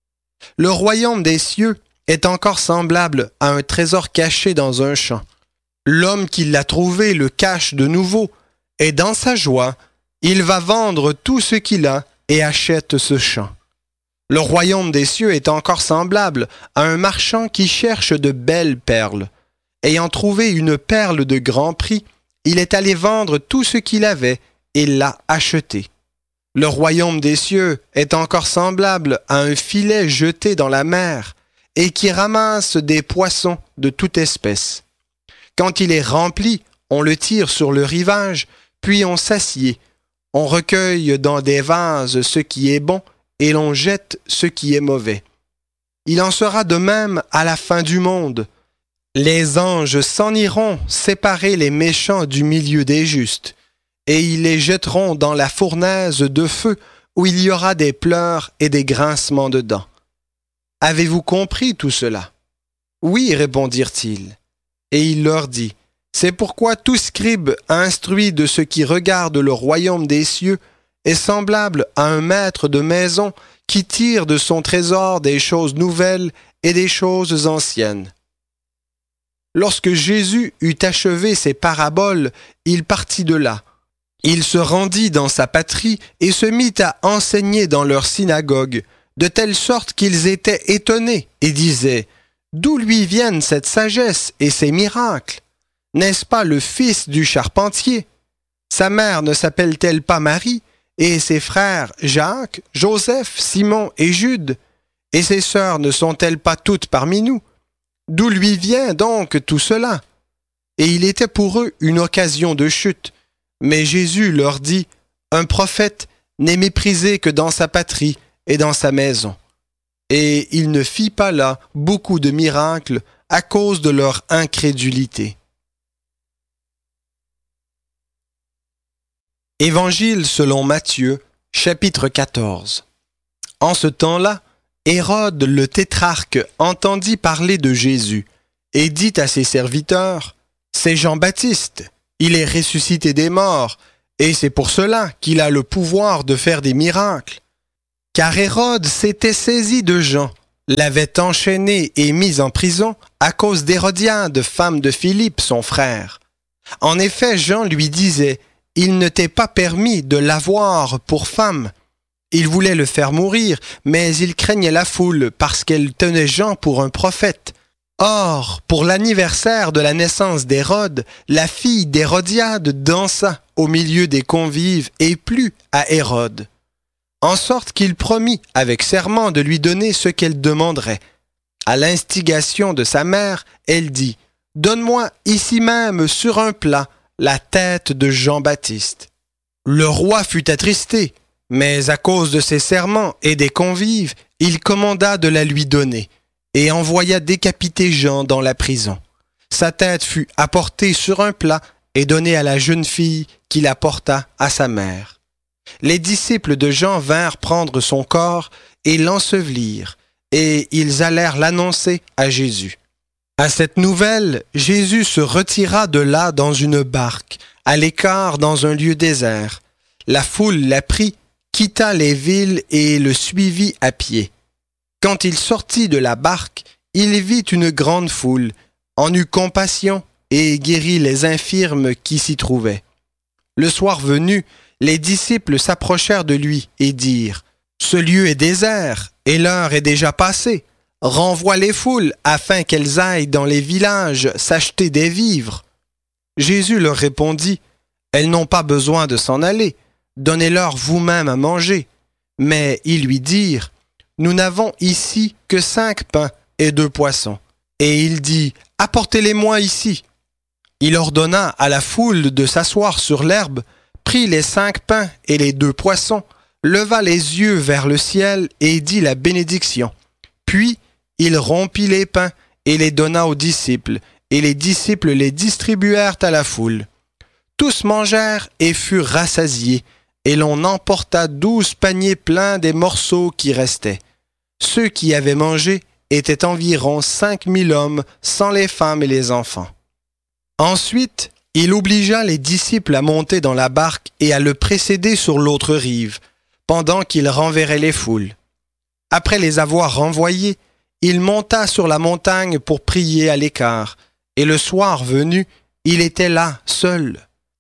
Le royaume des cieux est encore semblable à un trésor caché dans un champ. L'homme qui l'a trouvé le cache de nouveau, et dans sa joie, il va vendre tout ce qu'il a et achète ce champ. Le royaume des cieux est encore semblable à un marchand qui cherche de belles perles. Ayant trouvé une perle de grand prix, il est allé vendre tout ce qu'il avait et l'a achetée. Le royaume des cieux est encore semblable à un filet jeté dans la mer et qui ramasse des poissons de toute espèce. Quand il est rempli, on le tire sur le rivage, puis on s'assied. On recueille dans des vases ce qui est bon et l'on jette ce qui est mauvais. Il en sera de même à la fin du monde. Les anges s'en iront séparer les méchants du milieu des justes. Et ils les jetteront dans la fournaise de feu où il y aura des pleurs et des grincements de dents. Avez-vous compris tout cela? Oui, répondirent-ils. Et il leur dit, c'est pourquoi tout scribe instruit de ce qui regarde le royaume des cieux est semblable à un maître de maison qui tire de son trésor des choses nouvelles et des choses anciennes. Lorsque Jésus eut achevé ses paraboles, il partit de là. Il se rendit dans sa patrie et se mit à enseigner dans leur synagogue, de telle sorte qu'ils étaient étonnés et disaient « D'où lui viennent cette sagesse et ces miracles? N'est-ce pas le fils du charpentier? Sa mère ne s'appelle-t-elle pas Marie? Et ses frères Jacques, Joseph, Simon et Jude? Et ses sœurs ne sont-elles pas toutes parmi nous? D'où lui vient donc tout cela? » Et il était pour eux une occasion de chute. Mais Jésus leur dit, « Un prophète n'est méprisé que dans sa patrie et dans sa maison. » Et il ne fit pas là beaucoup de miracles à cause de leur incrédulité. Évangile selon Matthieu, chapitre quatorze. En ce temps-là, Hérode le tétrarque entendit parler de Jésus et dit à ses serviteurs, « C'est Jean-Baptiste. » il est ressuscité des morts, et c'est pour cela qu'il a le pouvoir de faire des miracles. Car Hérode s'était saisi de Jean, l'avait enchaîné et mis en prison à cause d'Hérodiade, femme de Philippe, son frère. En effet, Jean lui disait, « Il ne t'est pas permis de l'avoir pour femme. » Il voulait le faire mourir, mais il craignait la foule parce qu'elle tenait Jean pour un prophète. Or, pour l'anniversaire de la naissance d'Hérode, la fille d'Hérodiade dansa au milieu des convives et plut à Hérode, en sorte qu'il promit avec serment de lui donner ce qu'elle demanderait. À l'instigation de sa mère, elle dit, « Donne-moi ici même sur un plat la tête de Jean-Baptiste. » Le roi fut attristé, mais à cause de ses serments et des convives, il commanda de la lui donner et envoya décapiter Jean dans la prison. Sa tête fut apportée sur un plat et donnée à la jeune fille qui la porta à sa mère. Les disciples de Jean vinrent prendre son corps et l'ensevelirent, et ils allèrent l'annoncer à Jésus. À cette nouvelle, Jésus se retira de là dans une barque, à l'écart dans un lieu désert. La foule la prit, quitta les villes et le suivit à pied. Quand il sortit de la barque, il vit une grande foule, en eut compassion et guérit les infirmes qui s'y trouvaient. Le soir venu, les disciples s'approchèrent de lui et dirent, « Ce lieu est désert et l'heure est déjà passée. Renvoie les foules afin qu'elles aillent dans les villages s'acheter des vivres. » Jésus leur répondit, « Elles n'ont pas besoin de s'en aller. Donnez-leur vous-même à manger. » Mais ils lui dirent, « Nous n'avons ici que cinq pains et deux poissons. » Et il dit, « Apportez-les-moi ici. » Il ordonna à la foule de s'asseoir sur l'herbe, prit les cinq pains et les deux poissons, leva les yeux vers le ciel et dit la bénédiction. Puis il rompit les pains et les donna aux disciples, et les disciples les distribuèrent à la foule. Tous mangèrent et furent rassasiés, et l'on emporta douze paniers pleins des morceaux qui restaient. Ceux qui avaient mangé étaient environ cinq mille hommes, sans les femmes et les enfants. Ensuite, il obligea les disciples à monter dans la barque et à le précéder sur l'autre rive, pendant qu'il renverrait les foules. Après les avoir renvoyés, il monta sur la montagne pour prier à l'écart, et le soir venu, il était là, seul.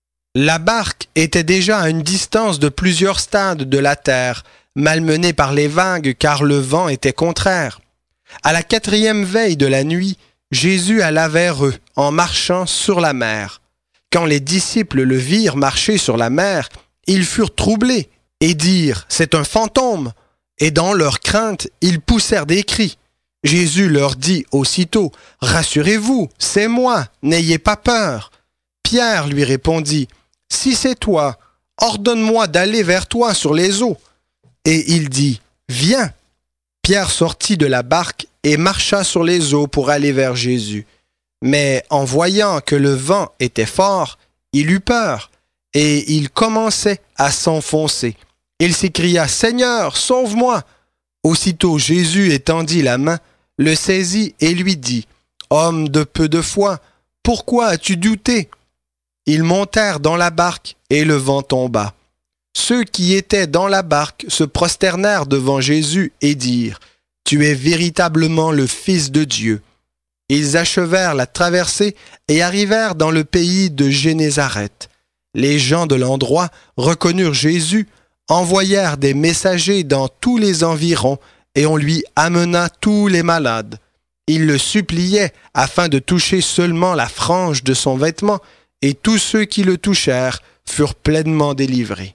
La barque était déjà à une distance de plusieurs stades de la terre, malmenée par les vagues car le vent était contraire. À la quatrième veille de la nuit, Jésus alla vers eux en marchant sur la mer. Quand les disciples le virent marcher sur la mer, ils furent troublés et dirent « C'est un fantôme !» Et dans leur crainte, ils poussèrent des cris. Jésus leur dit aussitôt « Rassurez-vous, c'est moi, n'ayez pas peur. » Pierre lui répondit « Si c'est toi, ordonne-moi d'aller vers toi sur les eaux. » Et il dit « Viens !» Pierre sortit de la barque et marcha sur les eaux pour aller vers Jésus. Mais en voyant que le vent était fort, il eut peur et il commençait à s'enfoncer. Il s'écria « Seigneur, sauve-moi !» Aussitôt Jésus étendit la main, le saisit et lui dit « Homme de peu de foi, pourquoi as-tu douté ?» Ils montèrent dans la barque et le vent tomba. Ceux qui étaient dans la barque se prosternèrent devant Jésus et dirent « Tu es véritablement le Fils de Dieu. » Ils achevèrent la traversée et arrivèrent dans le pays de Génézareth. Les gens de l'endroit reconnurent Jésus, envoyèrent des messagers dans tous les environs et on lui amena tous les malades. Ils le suppliaient afin de toucher seulement la frange de son vêtement et tous ceux qui le touchèrent furent pleinement délivrés.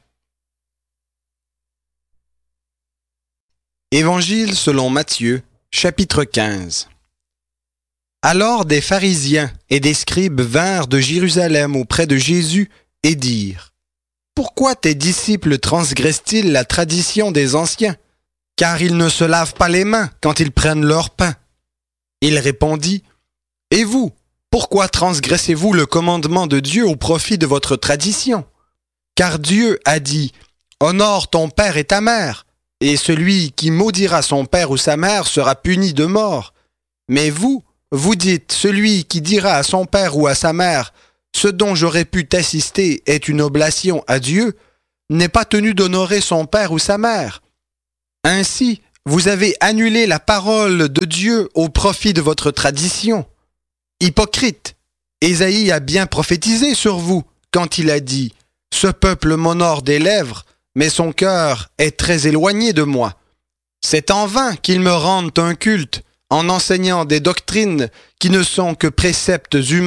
Évangile selon Matthieu, chapitre quinze. Alors des pharisiens et des scribes vinrent de Jérusalem auprès de Jésus et dirent « Pourquoi tes disciples transgressent-ils la tradition des anciens? Car ils ne se lavent pas les mains quand ils prennent leur pain. » Il répondit « Et vous, pourquoi transgressez-vous le commandement de Dieu au profit de votre tradition? Car Dieu a dit « Honore ton père et ta mère, et celui qui maudira son père ou sa mère sera puni de mort. Mais vous, vous dites, celui qui dira à son père ou à sa mère, ce dont j'aurais pu t'assister est une oblation à Dieu, n'est pas tenu d'honorer son père ou sa mère. Ainsi, vous avez annulé la parole de Dieu au profit de votre tradition. Hypocrite, Ésaïe a bien prophétisé sur vous quand il a dit « Ce peuple m'honore des lèvres, mais son cœur est très éloigné de moi. C'est en vain qu'ils me rendent un culte en enseignant des doctrines qui ne sont que préceptes humains. »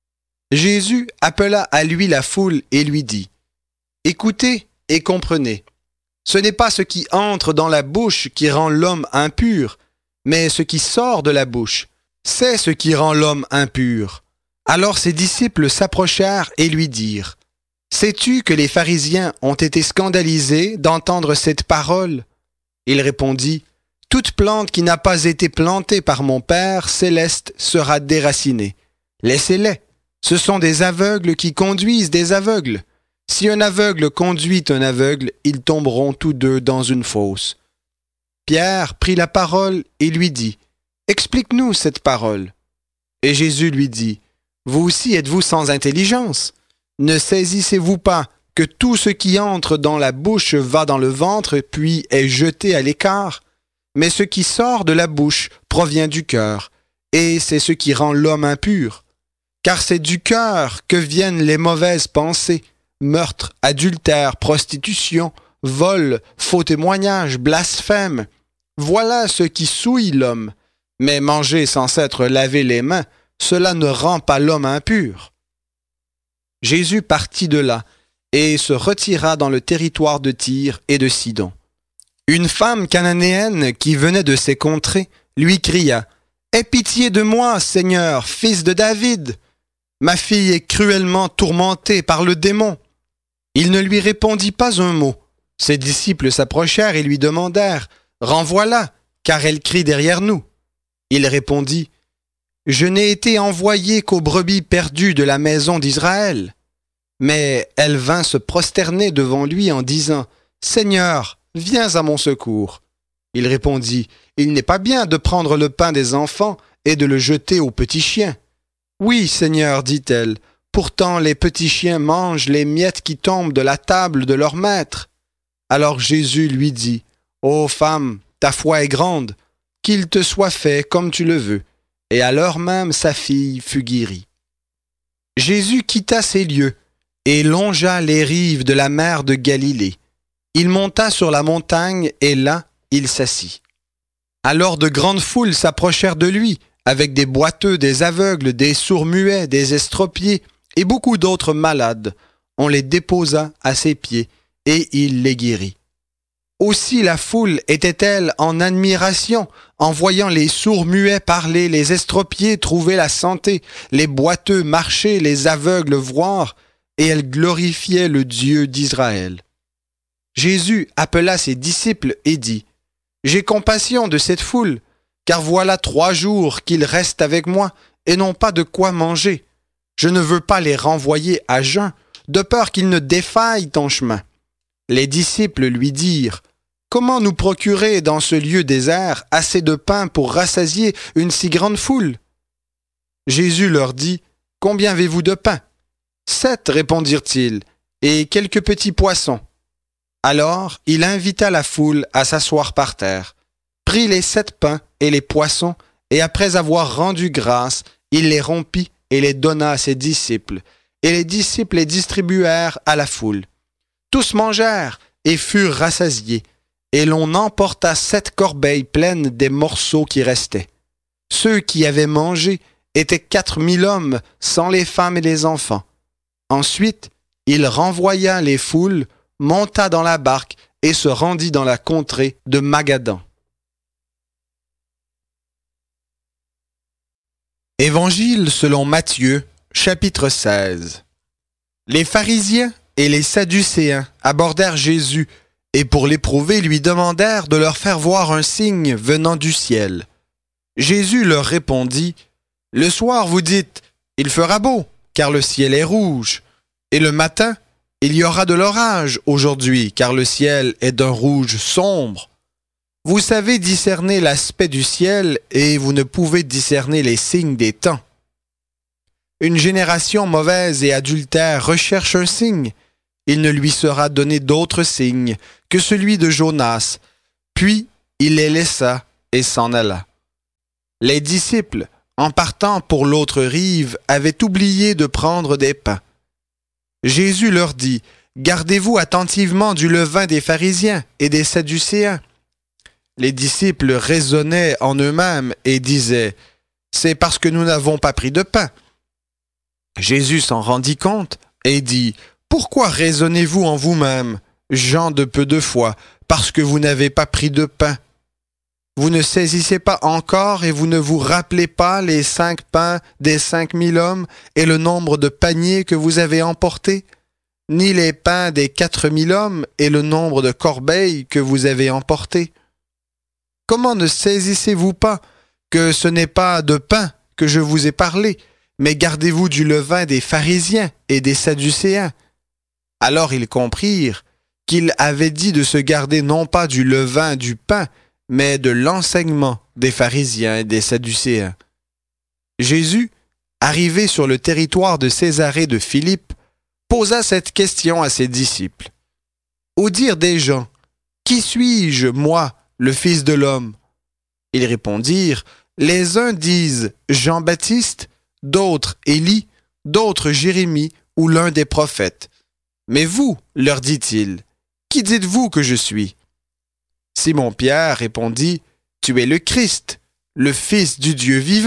Jésus appela à lui la foule et lui dit « Écoutez et comprenez. Ce n'est pas ce qui entre dans la bouche qui rend l'homme impur, mais ce qui sort de la bouche, c'est ce qui rend l'homme impur. » Alors ses disciples s'approchèrent et lui dirent « Sais-tu que les pharisiens ont été scandalisés d'entendre cette parole ?» Il répondit « Toute plante qui n'a pas été plantée par mon Père céleste sera déracinée. Laissez-les. Ce sont des aveugles qui conduisent des aveugles. Si un aveugle conduit un aveugle, ils tomberont tous deux dans une fosse. » Pierre prit la parole et lui dit « Explique-nous cette parole. » Et Jésus lui dit « Vous aussi êtes-vous sans intelligence? Ne saisissez-vous pas que tout ce qui entre dans la bouche va dans le ventre puis est jeté à l'écart? Mais ce qui sort de la bouche provient du cœur, et c'est ce qui rend l'homme impur. Car c'est du cœur que viennent les mauvaises pensées, meurtre, adultère, prostitution, vol, faux témoignage, blasphème. Voilà ce qui souille l'homme. Mais manger sans s'être lavé les mains, cela ne rend pas l'homme impur. » Jésus partit de là et se retira dans le territoire de Tyr et de Sidon. Une femme cananéenne qui venait de ces contrées lui cria « Aie pitié de moi, Seigneur, fils de David! Ma fille est cruellement tourmentée par le démon. » Il ne lui répondit pas un mot. Ses disciples s'approchèrent et lui demandèrent « Renvoie-la, car elle crie derrière nous. » Il répondit « Je n'ai été envoyé qu'aux brebis perdues de la maison d'Israël. » Mais elle vint se prosterner devant lui en disant « Seigneur, viens à mon secours. » Il répondit « Il n'est pas bien de prendre le pain des enfants et de le jeter aux petits chiens. »« Oui, Seigneur, dit-elle, pourtant les petits chiens mangent les miettes qui tombent de la table de leur maître. » Alors Jésus lui dit « Ô femme, ta foi est grande, qu'il te soit fait comme tu le veux. » Et à l'heure même sa fille fut guérie. Jésus quitta ces lieux et longea les rives de la mer de Galilée. Il monta sur la montagne et là, il s'assit. Alors de grandes foules s'approchèrent de lui, avec des boiteux, des aveugles, des sourds-muets, des estropiés et beaucoup d'autres malades. On les déposa à ses pieds et il les guérit. Aussi la foule était-elle en admiration en voyant les sourds-muets parler, les estropiés trouver la santé, les boiteux marcher, les aveugles voir, et elle glorifiait le Dieu d'Israël. Jésus appela ses disciples et dit « J'ai compassion de cette foule, car voilà trois jours qu'ils restent avec moi et n'ont pas de quoi manger. Je ne veux pas les renvoyer à jeun, de peur qu'ils ne défaillent en chemin. » Les disciples lui dirent « Comment nous procurer dans ce lieu désert assez de pain pour rassasier une si grande foule ?» Jésus leur dit « Combien avez-vous de pain ?» « Sept, répondirent-ils, et quelques petits poissons. » Alors il invita la foule à s'asseoir par terre, prit les sept pains et les poissons, et après avoir rendu grâce, il les rompit et les donna à ses disciples, et les disciples les distribuèrent à la foule. Tous mangèrent et furent rassasiés, et l'on emporta sept corbeilles pleines des morceaux qui restaient. Ceux qui avaient mangé étaient quatre mille hommes, sans les femmes et les enfants. Ensuite, il renvoya les foules, monta dans la barque et se rendit dans la contrée de Magadan. Évangile selon Matthieu, chapitre seize. Les pharisiens et les sadducéens abordèrent Jésus et pour l'éprouver lui demandèrent de leur faire voir un signe venant du ciel. Jésus leur répondit « Le soir vous dites, il fera beau, car le ciel est rouge. Et le matin, il y aura de l'orage aujourd'hui, car le ciel est d'un rouge sombre. Vous savez discerner l'aspect du ciel et vous ne pouvez discerner les signes des temps. Une génération mauvaise et adultère recherche un signe. Il ne lui sera donné d'autre signe que celui de Jonas. Puis il les laissa et s'en alla. Les disciples, en partant pour l'autre rive, avaient oublié de prendre des pains. Jésus leur dit, « Gardez-vous attentivement du levain des pharisiens et des sadducéens. » Les disciples raisonnaient en eux-mêmes et disaient, « C'est parce que nous n'avons pas pris de pain. » Jésus s'en rendit compte et dit, « Pourquoi raisonnez-vous en vous-même, gens de peu de foi, parce que vous n'avez pas pris de pain? Vous ne saisissez pas encore et vous ne vous rappelez pas les cinq pains des cinq mille hommes et le nombre de paniers que vous avez emportés, ni les pains des quatre mille hommes et le nombre de corbeilles que vous avez emportés? Comment ne saisissez-vous pas que ce n'est pas de pain que je vous ai parlé, mais gardez-vous du levain des pharisiens et des sadducéens? » Alors ils comprirent qu'il avait dit de se garder non pas du levain du pain, mais de l'enseignement des pharisiens et des sadducéens. Jésus, arrivé sur le territoire de Césarée de Philippe, posa cette question à ses disciples. « Au dire des gens, qui suis-je, moi, le Fils de l'homme? » Ils répondirent, « Les uns disent Jean-Baptiste, d'autres Élie, d'autres Jérémie ou l'un des prophètes. Mais vous, leur dit-il, qui dites-vous que je suis? » Simon-Pierre répondit, « Tu es le Christ, le Fils du Dieu vivant. »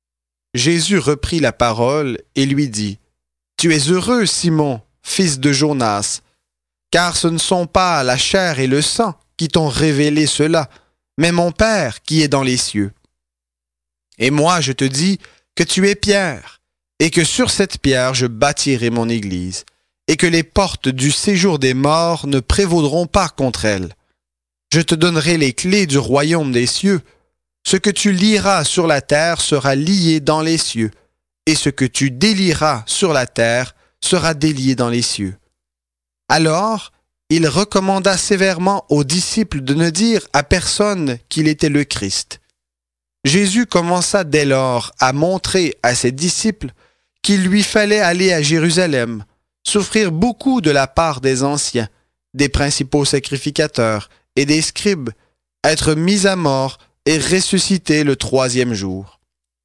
Jésus reprit la parole et lui dit, « Tu es heureux, Simon, fils de Jonas, car ce ne sont pas la chair et le sang qui t'ont révélé cela, mais mon Père qui est dans les cieux. Et moi je te dis que tu es Pierre, et que sur cette pierre je bâtirai mon église, et que les portes du séjour des morts ne prévaudront pas contre elle. Je te donnerai les clés du royaume des cieux. Ce que tu lieras sur la terre sera lié dans les cieux, et ce que tu délieras sur la terre sera délié dans les cieux. » Alors, il recommanda sévèrement aux disciples de ne dire à personne qu'il était le Christ. Jésus commença dès lors à montrer à ses disciples qu'il lui fallait aller à Jérusalem, souffrir beaucoup de la part des anciens, des principaux sacrificateurs et des scribes, être mis à mort et ressusciter le troisième jour.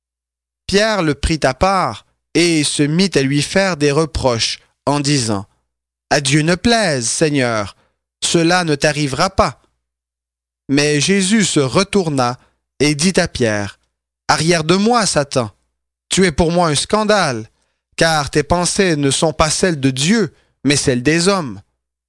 Pierre le prit à part et se mit à lui faire des reproches en disant, « À Dieu ne plaise, Seigneur, cela ne t'arrivera pas. » Mais Jésus se retourna et dit à Pierre, « Arrière de moi, Satan, tu es pour moi un scandale, car tes pensées ne sont pas celles de Dieu, mais celles des hommes. »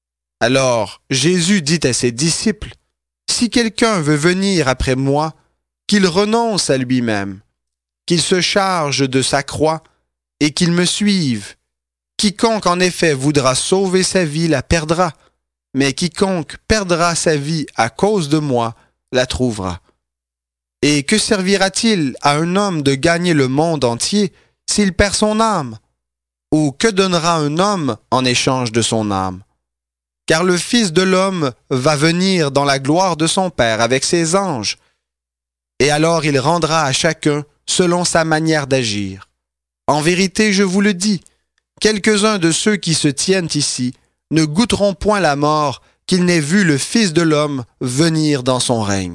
Alors Jésus dit à ses disciples, « Si quelqu'un veut venir après moi, qu'il renonce à lui-même, qu'il se charge de sa croix et qu'il me suive. Quiconque en effet voudra sauver sa vie la perdra, mais quiconque perdra sa vie à cause de moi la trouvera. Et que servira-t-il à un homme de gagner le monde entier s'il perd son âme? Ou que donnera un homme en échange de son âme? Car le Fils de l'homme va venir dans la gloire de son Père avec ses anges, et alors il rendra à chacun selon sa manière d'agir. En vérité, je vous le dis, quelques-uns de ceux qui se tiennent ici ne goûteront point la mort qu'ils n'aient vu le Fils de l'homme venir dans son règne. »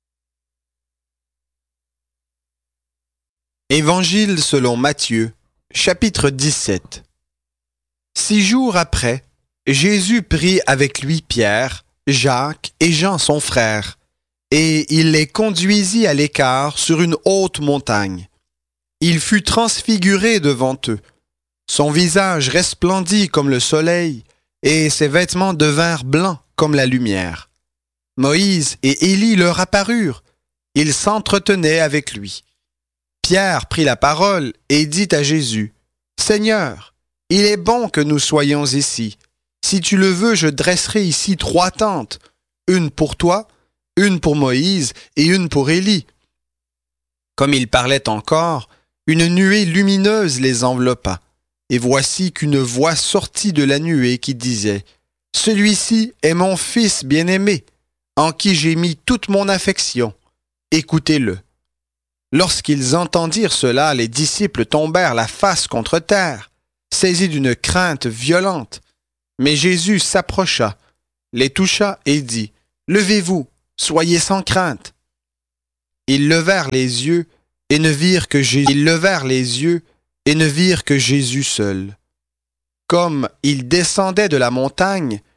Évangile selon Matthieu, chapitre dix-sept. Six jours après, Jésus prit avec lui Pierre, Jacques et Jean son frère, et il les conduisit à l'écart sur une haute montagne. Il fut transfiguré devant eux. Son visage resplendit comme le soleil, et ses vêtements devinrent blancs comme la lumière. Moïse et Élie leur apparurent. Ils s'entretenaient avec lui. Pierre prit la parole et dit à Jésus, « Seigneur, il est bon que nous soyons ici. Si tu le veux, je dresserai ici trois tentes, une pour toi, une pour Moïse et une pour Élie. » Comme il parlait encore, une nuée lumineuse les enveloppa. Et voici qu'une voix sortit de la nuée qui disait, « Celui-ci est mon Fils bien-aimé, en qui j'ai mis toute mon affection. Écoutez-le. » Lorsqu'ils entendirent cela, les disciples tombèrent la face contre terre, saisis d'une crainte violente. Mais Jésus s'approcha, les toucha et dit, « Levez-vous, soyez sans crainte. » Ils levèrent les yeux et ne virent que Jésus. Ils levèrent les yeux et ne virent que Jésus seul. Comme il descendait de la montagne,